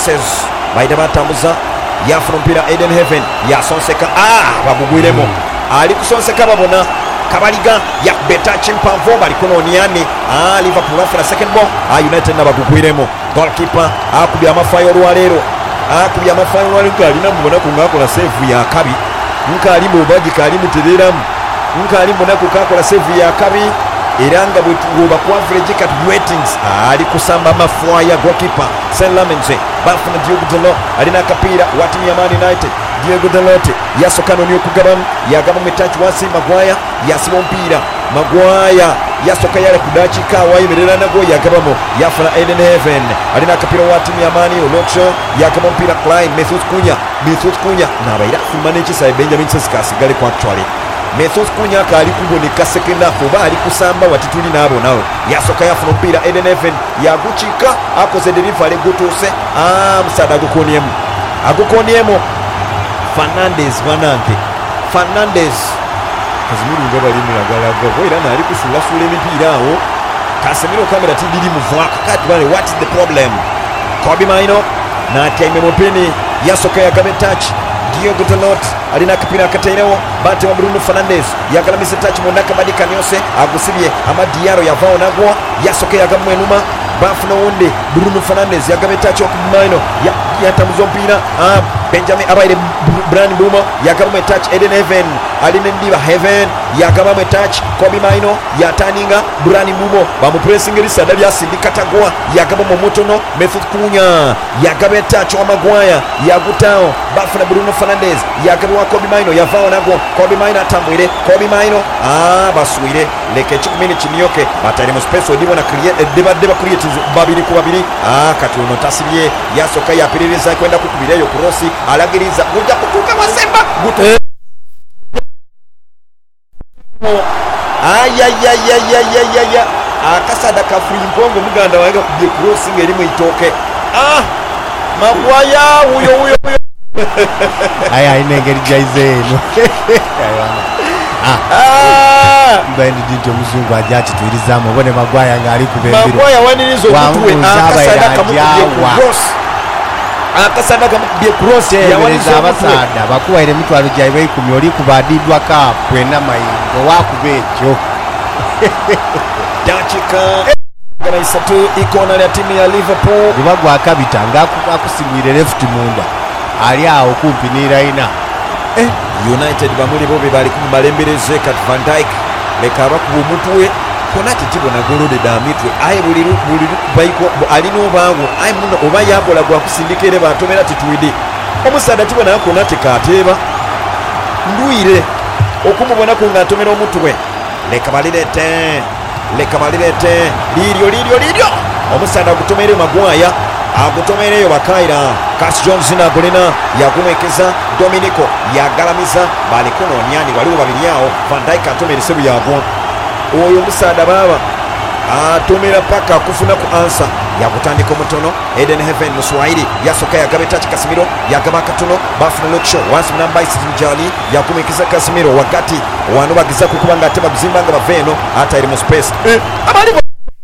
passes baita batambuza yafuna omupiira Eden Heaven yasonseka bagugwiremu ali kusonseka babona kabaliga yakubeta chimpanvo bali kunoniane Liverpool bafuna second ball United nabagugwiremu goalkeeper akubya amafayo olwaleero alina mubona kungakola save ya kabi nkali mubaji kali mutereramu nkali mbona kukakola save ya kabi eranga bwe ku average kat ratings ali kusamba amafwaya goalkeeper Saint Lamenze bafuna Diogo Dalot alina akapiira wa timu ya Man United Diogo Dalot yasokano niyo kugabamu yagaba metachi wasi Maguire yasiba omupiira Maguire yasoka yale kudachika wayimerera nago yagabamo yafuna Eden Heaven alina akapiira wa timu ya Man U Luxo yagaba omupiira Klein Mesut Kunya nabaira fumaneki sai Benjamin Seska asigale kwa actually Mesut Kunya kali kuboneka second half oba ali kusamba watituli nabo nawe yasoka yafuna omupiira Eden Heaven yaguchika akoze delivery gutuse musada agukoniemu Fernandes banange Fernandes kazimuru ngaba limu lagalaga boira na ali kusulasula emipiira awo Casemiro kamera tidiri muvwaka kati bale what is the problem Kobe Maino na time mopeni yasoka yagabe touch Diogo Dalot alina kapira akatairewo bate wa Bruno Fernandes yagalamisa touch mondaka badika nyose agusibye Amadiaro yavao nagwa yasoka yagamwe numa bafuna wonde Bruno Fernandes yagabe touch okumaino yatambuza omupiira Benjamin abaire Brand Buma yagabe touch Eden Heaven alina ndiba Heaven yagabe touch Kobe Maino yataninga Brand Buma bamupressing risada lyasindikatagwa yagabe momotono Mesut Kunya yagabe touch wa Maguire yagutao bafuna Bruno Fernandes yagabe wa Kobe Maino yavao nago Kobe Maino atambwire Kobe Maino basuire leke 10 minutes nyoke batari mu space odibo na create deba create babiri ku babiri kati uno tasibye yasoka yapiririza kwenda kukubireyo krosi alagiriza kuja kutuka Masemba akasada kafuri mpongo muganda waega kubye cross ngeri mu itoke Maguire huyo aya inengeri jaizeno Mbaindi dinto muzungu ajachi tuilizamu Mbone Maguire ngali kubembiro Maguire wanilizo kutue akasada kamubye cross akasada kamubye cross yawanilizo abasada bakuwa ile mtu alujaiwe kumyoli kubadidwa kapwena mayingo wakubekyo Dachika gana isatu ikona ya timu ya Liverpool Gubagwa akabita ngakusimwire left munda ali awo kumpi ni Raina United bamuli bobe bali kumubalembereze kat Van Dijk leka bakubumutwe konati tibona golode damitwe aye buli bayiko alino bangu aye muno oba yakola gwa kusindikere batomera tituide omusada tibona konati kateba nduire okumubona ko ngatomera omutwe leka balirete liryo omusada gutomere Maguire agutomereyo bakaira Cass Jones nagolena yagumekeza Dominico yagalamiza balikono nyani waliwo babiri yao Van Dijk atomere sebu yagwa oyo musada baba atomera paka kufuna ku answer yakutandika omutono Eden Heaven muswahili yasoka yagabe touch Casemiro yagaba katono bafuna Luxo once number Jali yakumekeza Casemiro wakati wano bagiza kukubanga ateba kuzimbanga baveno hata iri mu space abali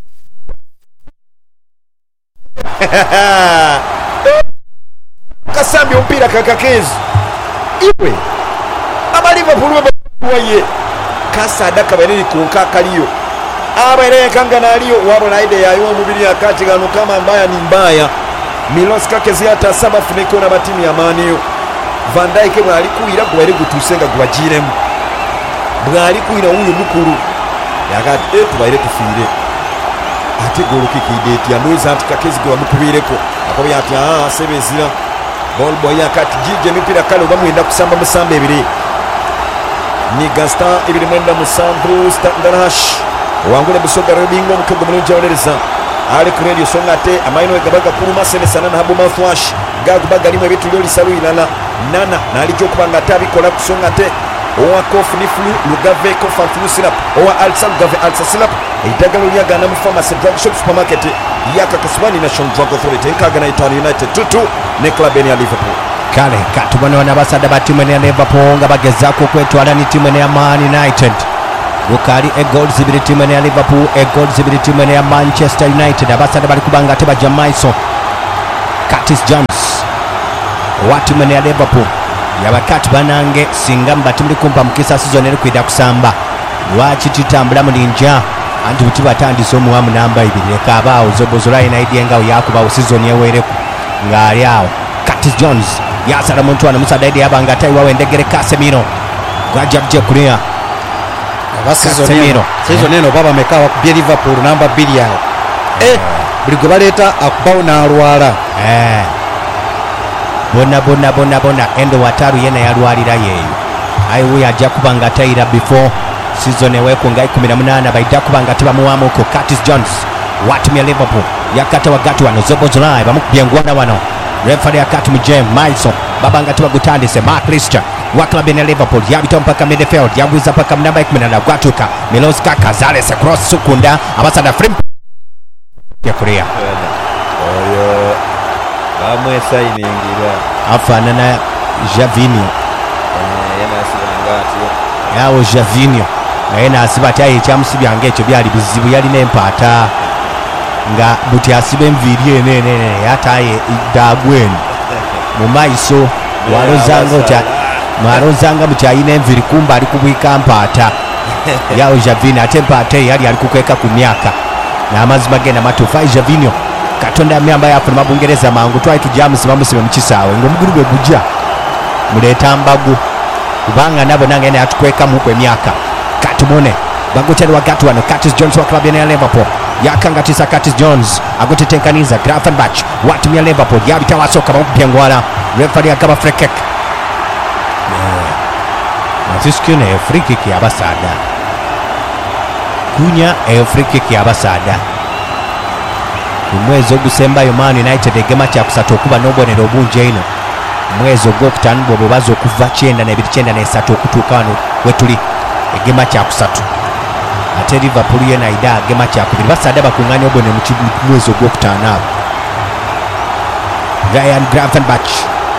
kasambi ompira kakakezi iwe Liverpool babaye kasada kabaliri kunka kaliyo abere kangana aliyo wabona ide yayo mubiri yakati gano kama mbaya ni mbaya Milos kakezi hata saba funeko na batimu ya Man U Van Dijk bwali kuira gwere gutusenga gwajiremu bwali kuira uyu mukuru yakati tubaire tufire ate golo kikideti yandoza ati kakezi gwa mukubireko akobe ati sebezira ball boy yakati jije mipira kale bamwenda kusamba musamba ebiri ni Gaston ibiri mwenda musambu Standardash wangule busoga robingo mukogo mulunja olereza ali kuredio songate amaino egabaga kuruma sene sana na habu mouthwash gagubaga limwe bitu lyoli salu ilala nana na alijo kubanga tabikola kusongate owa kofu ni flu lugave kofu flu syrup owa alsa lugave alsa syrup idagalo lyaga na pharmacy drug shop supermarket yaka Kasubani National Drug Authority nkaga na Italy United 2-2 ne club ya Liverpool kale katubona wana basada batimu ya Liverpool nga bagezako kwetwala ni timu ya Man United Gukari goals zibiri timu ya Liverpool goals zibiri timu ya Manchester United abasada bali kubanga teba Jamaiso Curtis Jones owa timu eno ya Liverpool yabakati banange singa mubati muli kumpa mukisa season eri kwida kusamba lwaki tutambula mulinja anti buti batandise omuwamu namba 2 leka abaawo Zobozolai naidyengawo yakubawo season ewereku ng'ali awo. Curtis Jones yasala muntu wano Musadadi yabanga atayiwawo endegere Casemiro gwajja buje kulia season eno baba mekawa kubye Liverpool namba 2 yawo buli gwe baleeta akubawo n'alwala bonna Endo Wataru yena yalwalira yeeyo ayiwe ajja kuba nga atayira before season eweeku nga 18 baidda kuba nga tebamuwamuko. Curtis Jones watumya Liverpool yakata wagati wano Zobozolai bamukubye engwana wano refari yakati mu James Mason baba nga tebagutandise. Mark Lister wa klabu ya Liverpool yabita mpaka midfield yabwiza mpaka namba 18 gwatuka Milos Kaka Zales cross sukunda abasada free ya Korea oyo bamwe signingira afanana Javinho yawo Javinho naye nasiba ati aye kyamusibyange ekyo byali bizibu yalina empaata nga buti asiba enviiri enene yataye dagweni mu maiso mwalozanga buti ayina enviiri kumba ali kubwika mpaata yawo Javinho ate empaata yali ali kukweka ku myaka n'amazima genda matuufu. Ayi Javinho katonda yamuyamba yafuna mabungereza mangu twali tujamusiba musibe mu kisaawe ng'omugulu gwe gujja muleeta mbagu kubanga nabo nange naye atukwekamuku emyaka katumone bagutera wagati wano. Curtis Jones wa klabu ya Liverpool yakangatisa Curtis Jones agutetenkaniza Gravenberch watumya Liverpool yabita wasooka bamukupya engwala refari agaba free kick Francisco free kick y'abasaada kunya free kick y'abasaada omwezi ogusembayo Man United egema kyakusatu okuba n'obubonero obungi eno mwezi ogwokutaano bw'oba baza okuva 9-2-93 okutuuka wano wetuli egema kyakusatu ate Liverpool yena ida agema kyakubiri basaada bakuŋŋaanya obubonero mu mwezi ogwokutaano abo. Ryan Gravenberch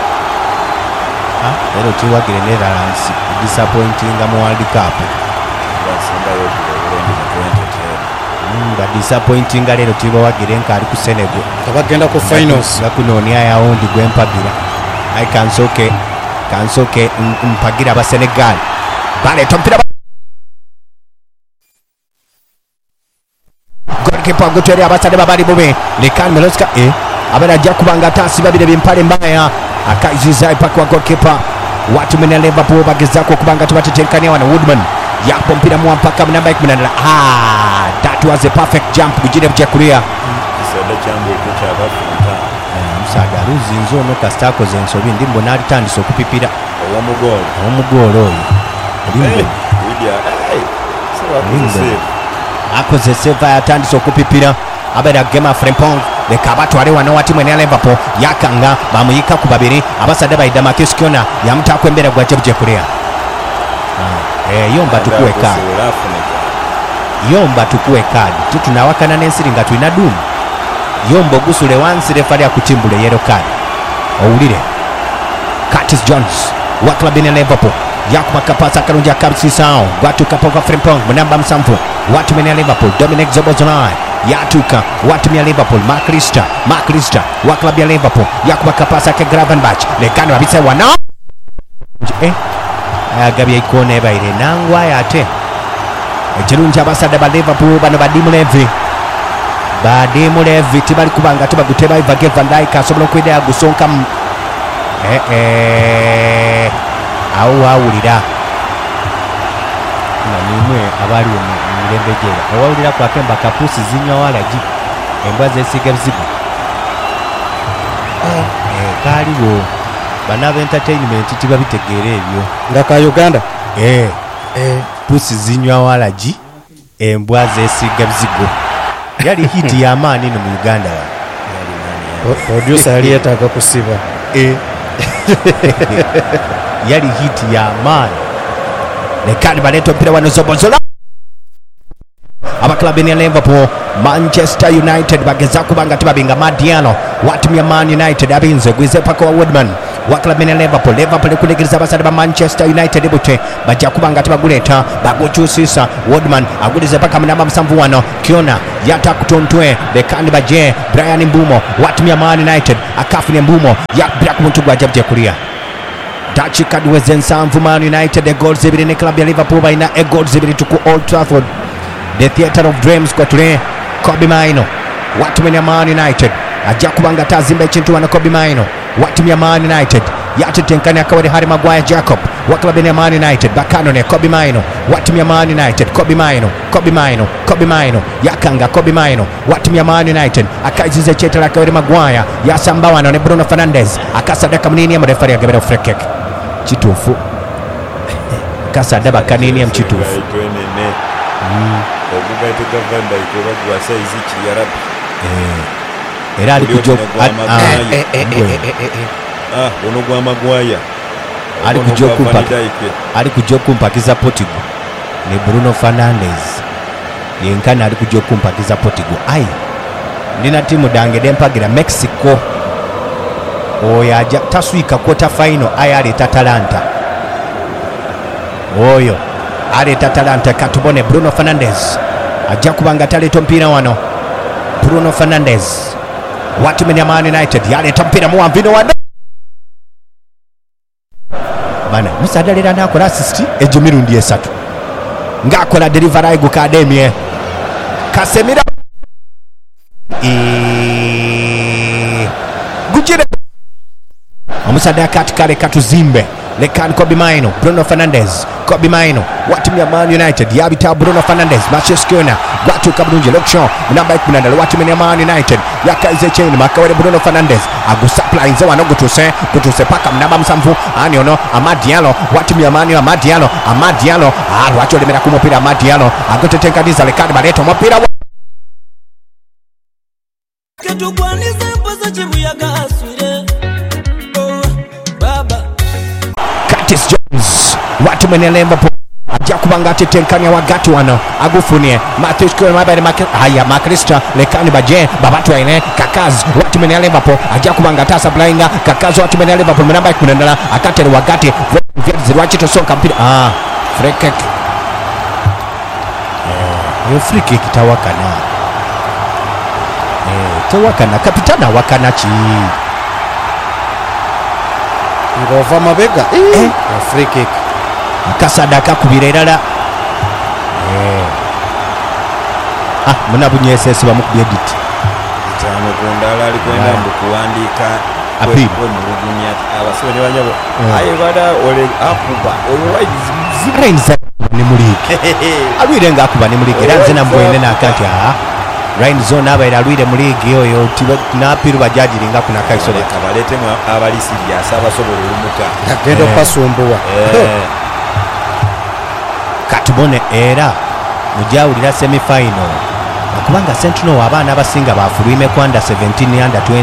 leero kiwagire Netherlands disappointinga mu World Cup disappointinga leero tibawagire nk'ali ku Senegal bagenda ku finals nga kunoonya yawundi gwempagira ayi kansooke mpagira aba Senegal baleeta omupiira goalkeeper guteri abasade babali bubi Lekan Miloska abeera ajja kuba nga ataasiba bire byempale mbaya akaizizai paka wa goalkeeper watu mene Liverpool bagezaako okuba nga tebatetenkania wano Woodman yapo mpira muwa mpaka namba 18 that was a perfect jump gujire buje kulia musaga luzinzo ono kastako zensobi ndi mbona alitandise okupipira omugolo oyo akoze seva yatandise okupipira abeera gema Frimpong leka abatwale wano wa timu ya Liverpool yakanga bamuyika ku babiri abasade baida Marcus Kiona yamutaako embera gwaje buje kulia yomba tukuwe kadi tutunawakana n'ensiri nga tulina dumu yomba ogusule wansi refari akutimbule yellow card owulire. Curtis Jones wa klabu ya Liverpool yakuba kapasa akalungi akabisisaawo gwatuuka paka Frimpong mu namba 7 watu ya Liverpool Dominic Zobozolai yatuuka watu ya Liverpool Mark Lister wa klabu ya Liverpool yakuba kapasa ke Gravenberch lekano babise wana agabye ikona ebaire nangwayo ate ekirungi abasada ba Liverpool bano badimu levi tibali kubanga tebaguteba Virgil van Dijk asobola okwida yagusonkamu awo wawulira nga nimwe abali mu mirembe gyera owawulira kwakemba kapusi zinywa walagi embwa zesiga bizibu kaaliwo bana entertainment tibabitegeera ebyo nga ka Uganda pusi zinywa walagi embwa zesiga bizigo yali hiti ya maani ino mu Uganda producer yali yetaaga kusiba yali hiti ya maani lekani baleeta omupiira wano Zobozola abaklabu ya Liverpool. Manchester United bageza kubanga tibabinga Madiano watumya Man United abinze gwize paka wa Woodman waklabu ya Liverpool. Liverpool kulegeza abasale ba Manchester United bute bajja kubanga tibaguleta bagokyusisa. Woodman agulize paka munamba musanvu wano Kiona yata kutontwe bekandi baje Brian Mbumo watumya Man United akafune Mbumo yakbira ku muntu gwajabye kulia Dachi kadweze nsanvu Man United goals ebiri ne club ya Liverpool baina goals ebiri ku Old Trafford, the theatre of dreams kwa tule. Kobe Maino watumya Man United ajja kubanga tazimba ekintu wano. Kobe Maino watumya Man United yatetenkanya akawere Harry Maguire Jacob waklabu ya Man United bakano ne Kobe Maino watumya Man United. Kobe Maino yakanga Kobe Maino watumya Man United akaizize chetera akawere Maguire yasamba wano ne Bruno Fernandes akasadaka munini ya mrefari agabera free kick kitufu kasadaba kanini ya mchitufu obugaito gavanda ikoba gwa size kiyarabi era ali kujo ono gwa Maguire ali kujo kumpakiza Portugal ne Bruno Fernandes yenkana ali kujo kumpakiza Portugal. Ai nina timu dange dempagira Mexico oyaja taswika quarter final ayali Atalanta oyo aleta Atalanta katubone Bruno Fernandes ajja kubanga taleta mpira wano. Bruno Fernandes watumenya Man United yaleta mpira muwavino wano bana musadalira nakola assist ejo mirundi esatu ngakola delivery go academy Casemiro gujire omusada kati kale katuzimbe lekan Kobe Maino Bruno Fernandes Kobe Maino watumya Man United yabita Bruno Fernandes Manchester gwatu kabunje Lukshaw namba 10 watumya Man United yakaize chain makawere Bruno Fernandes agusupply nze wano gutuse paka namba musanvu ani ono Amadiano watumya Man Amadiano wacho lemera ku mupira Amadiano agotetenkaniza lekani baleto mupira ketugwanize mpoza chibuyaga aswire baba Curtis Jones watumenya Liverpool ajja kubanga atetenkanya wagati wano agufunie Matthew Square mabere haya Makrista lekani baje babatwaine Kakaz watumenya Liverpool ajja kubanga tasa blinga Kakaz watumenya Liverpool namba 10 akatere wagati zirwachi tosonka mpira free kick free kick tawakana tawakana kapitana wakana chi ngova mabega free kick akasadaka kubirerala munabunyesese bamukubye edit tano kundala alikwenda mbukuandika apipo mulugumya abasore banyabo aye bada ole akuba oyo zibrenza ni mulike alwirenga akuba ni mulike ranze na mboine na akati Ryan Zone abaira alwire mu league oyo tiba napiru bajajiringa kuna kaiso de kabalete abalisi ya saba sobolo lumuka agendo pasumbuwa katubone era mujawulira semi final nakubanga Sentinel abana abasinga bafulwime ku under 17 under 20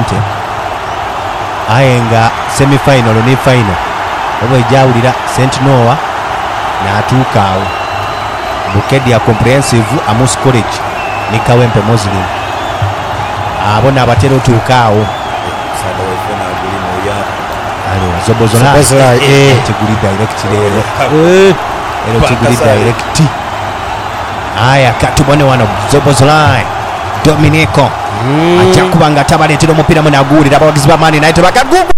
ayenga semi final ne final obo jawulira Sentinel na atukaawo Bukedi ya comprehensive Amos College ni Kawempe Muslim abona abatero tukaawo sada wefuna aguli mu ya Zobozona teguli direct lero teguli direct aya katubone wano Zobozona Dominico acha kubanga tabaletero mupira munagulira abagizi ba Man United bakagugu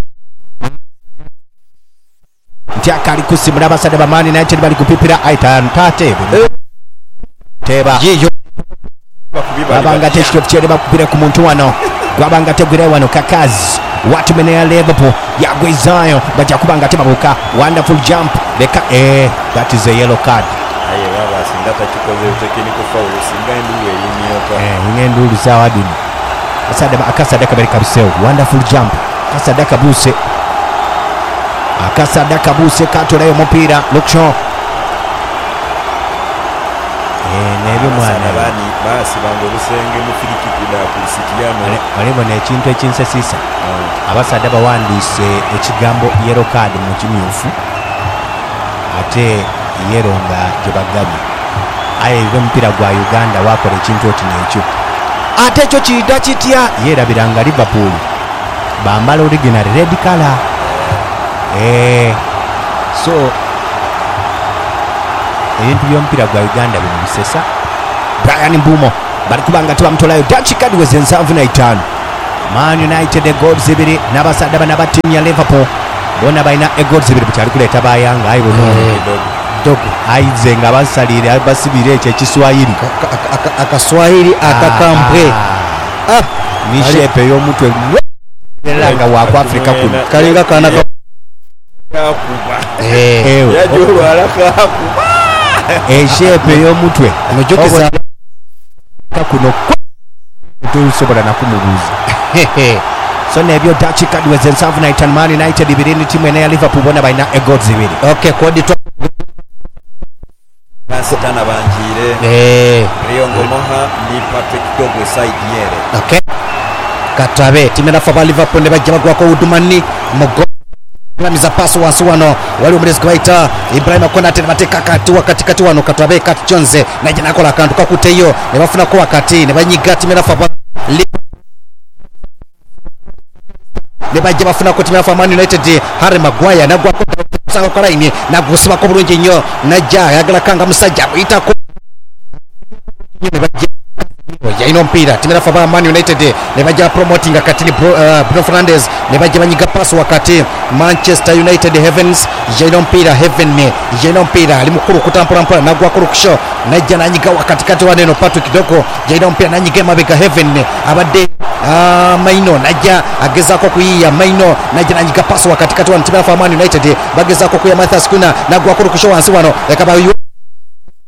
ntiaka alikusimula abasade ba Man United bali kupipira aitantate teba babanga tekito kyere bakupira ku muntu wano gwabanga tegwire wano Kakazi watu menea Liverpool yagwizayo baja kubanga tebabuka wonderful jump beka that is a yellow card aye baba sindata kikoze technical foul singa ndiwe yimyoka ng'endulu sawa dini akasadaka bali kabiseo wonderful jump akasadaka buse katolayo mupira Lukshaw nebyo mwana bani basi bango busenge mu filiki kuda ku sitiyano balibona ekintu ekinsesisa abasada bawandise ekigambo yellow card mu kimyufu ate yero nga gyebagabye aye omupiira gwa Uganda wakola ekintu oti nekyo ate ekyo kiyita kitya yerabiranga Liverpool bambala original red color so ebintu by'omupiira gwa Uganda bino bisesa. Brian Mbumo bali kubanga tebamutolayo dakika diweze 75. Man United goals 2 n'abasadde bana ba tiimu ya Liverpool bona balina goals 2 bukyali kuleeta bayanga ayi bono dogo aize nga basalire basibire ekyo ekiswahili akaswahili akakambwe ni shepe y'omutwe nga wa Afrika kuno kalinga kana eshepe y'omutwe mujukiza kuno tusobola nakumubuuza so nebyo dakika diweze 75. Man United 2 tiimu ena ya Liverpool bona balina goals 2. okay kodi Nasitana banjire Riongo Moha ni Patrick Dogwe side yere. Okay Katabe timena fa Liverpool ne bajja bagwako udumani mugo miza paso wansi wano wali omulezi kwaita Ibrahim Konate bateka kati wakati wano Katabe kati Jonze naje nakola kantu kakuteyo ne bafuna ko wakati ne banyiga timena fa ne bajja bafuna ko timena fa Man United Harry Maguire nagwa ko sanga kola ini nagusiba ko bulungi nnyo najja yagala kanga musajja buyita ko ne bajja yaino mpira timera fa Man United ne bajja promoting akatini Bruno Fernandes ne bajja banyiga pass wakati Manchester United Heavens yaino mpira Heaven ne yaino mpira ali mukuru kutampura mpura nagwa kurukisho najja nanyiga wakati kati waneno Patrick Doko yaino mpira nanyiga mabega Heaven ne abadde Maino najja agezako kuyiya Maino najja nanyiga pass wakati kati wan timera fa Man United bagezako kuya Matthias Kuna nagwa kurukisho wansi wano ekaba